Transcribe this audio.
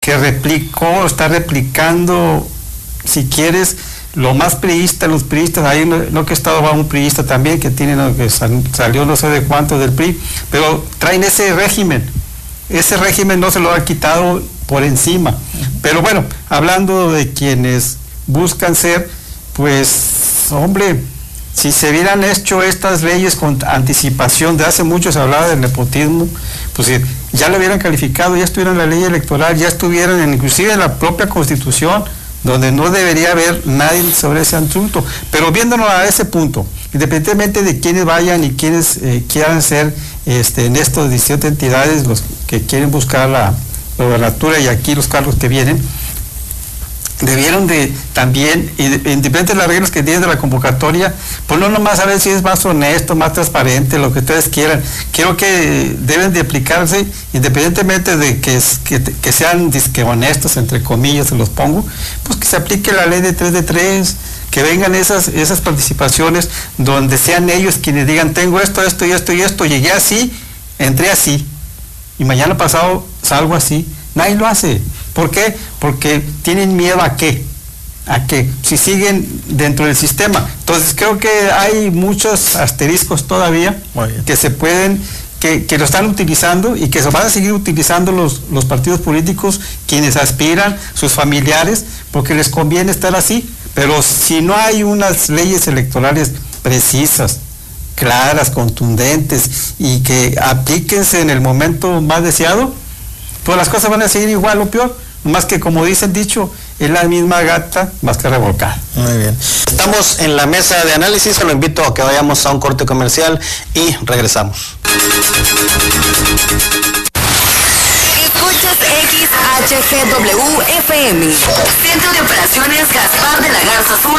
que está replicando, si quieres, lo más priista, los priistas, ahí no que estado va un priista también, que tiene, que salió no sé de cuánto del PRI, pero traen ese régimen no se lo ha quitado por encima. Pero bueno, hablando de quienes buscan ser, pues, hombre, si se hubieran hecho estas leyes con anticipación, de hace mucho se hablaba del nepotismo, pues ya lo hubieran calificado, ya estuvieran en la ley electoral, ya estuvieran inclusive en la propia Constitución, donde no debería haber nadie sobre ese asunto. Pero viéndonos a ese punto, independientemente de quiénes vayan y quiénes quieran ser en estas 17 entidades los que quieren buscar la gobernatura y aquí los cargos que vienen, debieron de también, independientemente de las reglas que tienen de la convocatoria, pues no nomás a ver si es más honesto, más transparente, lo que ustedes quieran. Creo que deben de aplicarse, independientemente de que sean disque honestos, entre comillas, se los pongo, pues que se aplique la ley de 3 de 3, que vengan esas participaciones donde sean ellos quienes digan, tengo esto, esto y esto y esto, llegué así, entré así, y mañana pasado salgo así. Nadie lo hace. ¿Por qué? Porque tienen miedo a qué, si siguen dentro del sistema. Entonces creo que hay muchos asteriscos todavía que se pueden, que lo están utilizando y que se van a seguir utilizando los partidos políticos, quienes aspiran, sus familiares, porque les conviene estar así. Pero si no hay unas leyes electorales precisas, claras, contundentes y que aplíquense en el momento más deseado, pues las cosas van a seguir igual o peor, más que, como dicen dicho, es la misma gata más que revolcada. Muy bien. Estamos en la mesa de análisis, se lo invito a que vayamos a un corte comercial y regresamos. Escuchas XHGW FM, Centro de Operaciones Gaspar de la Garza Azul,